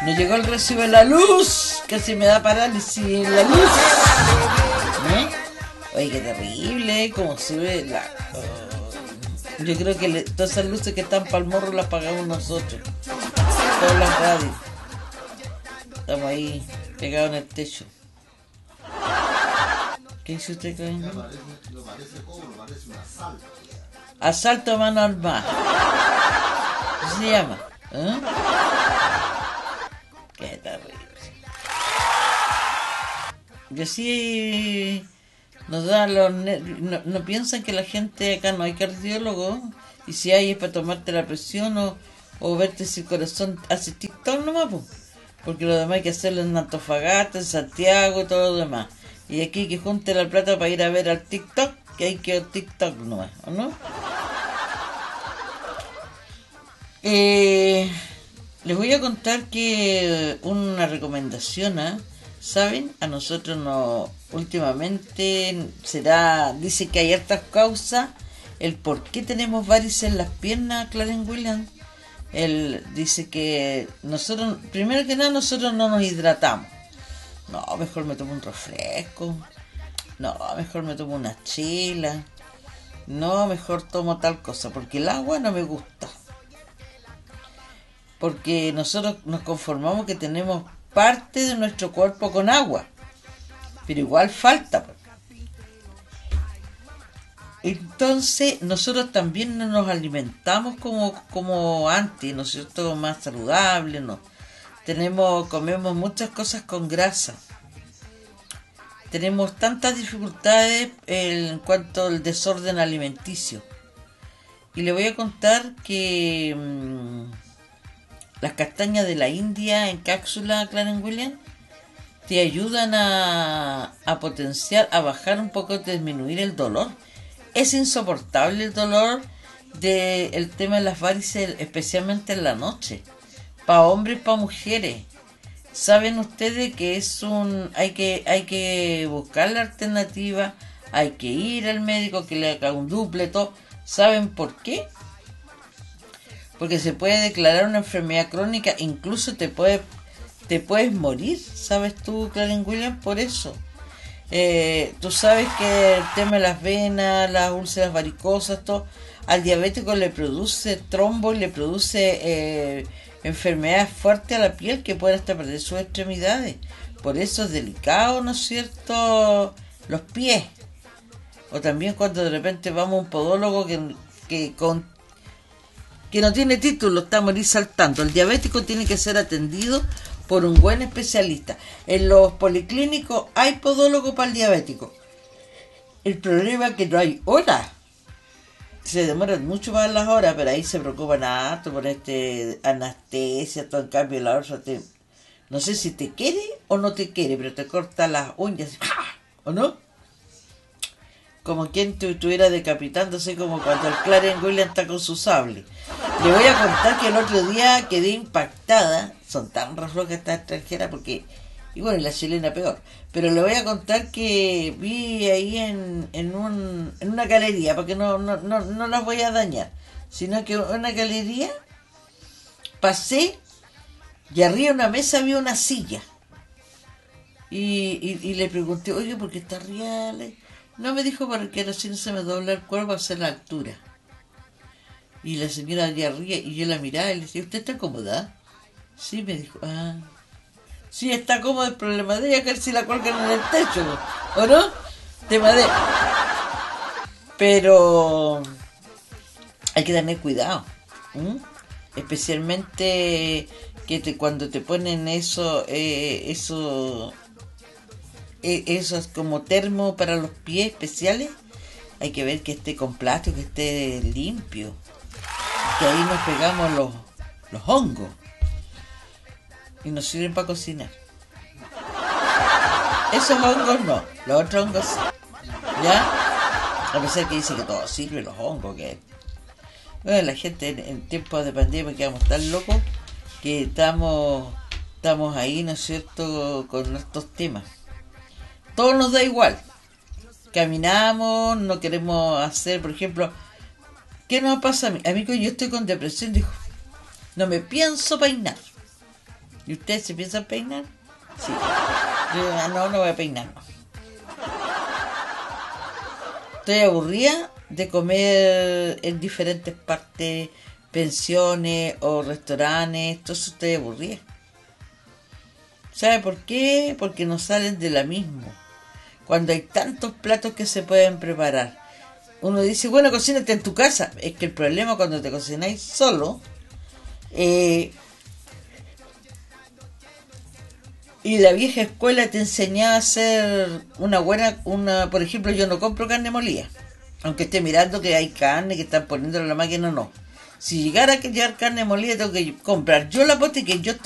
No llegó el recibo de la luz. Casi me da parálisis en la luz. Oye, qué terrible, como se ve la... Yo creo que todas esas luces que están para el morro las pagamos nosotros. Todas las radios. Estamos ahí, pegados en el techo. ¿Qué dice usted, Clarín? Lo parece un asalto. Asalto a mano armada. ¿Qué se llama? Qué terrible. Y así nos dan los... No piensan que la gente acá no hay cardiólogo. Y si hay es para tomarte la presión o verte si el corazón hace TikTok nomás, pues. Porque lo demás hay que hacerlo en Antofagasta, en Santiago y todo lo demás. Y aquí que junte la plata para ir a ver al TikTok, que hay que ir al TikTok nomás, ¿o no? Les voy a contar que una recomendación, ¿saben? A nosotros no, últimamente dice que hay hartas causas, el por qué tenemos varices en las piernas, Clarence Williams. Él dice que nosotros, primero que nada, nosotros no nos hidratamos. No, mejor me tomo un refresco. No, mejor me tomo una chela. No, mejor tomo tal cosa, porque el agua no me gusta. Porque nosotros nos conformamos que tenemos parte de nuestro cuerpo con agua, pero igual falta. Entonces nosotros también no nos alimentamos como antes, ¿no es cierto? Más saludable, ¿no? Comemos muchas cosas con grasa. Tenemos tantas dificultades en cuanto al desorden alimenticio. Y le voy a contar que las castañas de la India en cápsula, Clarence Williams, te ayudan a potenciar, a bajar un poco, disminuir el dolor. Es insoportable el dolor del tema de las varices, especialmente en la noche, para hombres y para mujeres. Saben ustedes que hay que buscar la alternativa, hay que ir al médico que le haga un dupleto. ¿Saben por qué? Porque se puede declarar una enfermedad crónica, incluso te puedes morir, ¿sabes tú, Clarence Williams? Por eso. Tú sabes que el tema de las venas, las úlceras varicosas, todo, al diabético le produce trombo y le produce enfermedades fuertes a la piel que pueden hasta perder sus extremidades. Por eso es delicado, ¿no es cierto?, los pies. O también cuando de repente vamos a un podólogo que no tiene título, está a morir saltando. El diabético tiene que ser atendido por un buen especialista. En los policlínicos hay podólogo para el diabético. El problema es que no hay horas. Se demoran mucho más las horas, pero ahí se preocupan harto por anestesia, todo. En cambio la otra no sé si te quiere o no te quiere, pero te corta las uñas, ¿o no? Como quien te estuviera decapitándose, como cuando el Clarence Williams está con su sable. Le voy a contar que el otro día quedé impactada. Son tan reflojas estas extranjeras porque... Y bueno, y la chilena peor. Pero le voy a contar que vi ahí en una galería, porque no las voy a dañar, sino que en una galería pasé y arriba de una mesa había una silla. Y le pregunté, oye, ¿por qué está arriba? No, me dijo, porque así no se me dobla el cuerpo a hacer la altura. Y la señora allá arriba, y yo la miraba y le decía, ¿usted está cómoda? Sí, me dijo, sí, está cómodo, el problema de ella, que si la cuelgan en el techo, ¿o no? De madera. Pero hay que tener cuidado, especialmente cuando te ponen eso es como termo para los pies especiales. Hay que ver que esté con plástico, que esté limpio, que ahí nos pegamos los hongos y nos sirven para cocinar. Esos hongos no, los otros hongos sí. ¿Ya? A pesar que dice que todo sirve, los hongos, que... Bueno, la gente en tiempos de pandemia quedamos tan locos que estamos ahí, ¿no es cierto?, con estos temas. Todo nos da igual. Caminamos, no queremos hacer, por ejemplo, ¿qué nos pasa a mí? A mí, yo estoy con depresión, dijo, no me pienso peinar. ¿Y ustedes se piensan peinar? Sí. Yo no voy a peinar. No. Estoy aburrida de comer en diferentes partes, pensiones o restaurantes. Entonces estoy aburrida. ¿Sabe por qué? Porque no salen de la misma. Cuando hay tantos platos que se pueden preparar. Uno dice, bueno, cocínate en tu casa. Es que el problema cuando te cocináis solo, y la vieja escuela te enseñaba a hacer por ejemplo, yo no compro carne molida. Aunque esté mirando que hay carne que están poniendo en la máquina, no. Si llegara a llevar carne molida, tengo que comprar yo la posta y que yo